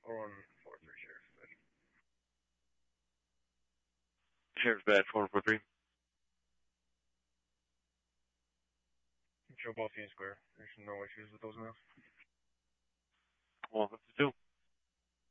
4143 Sheriff's Bed. Sheriff's Bed, 4143. Show both Union Square. There's no issues with those mails. 152.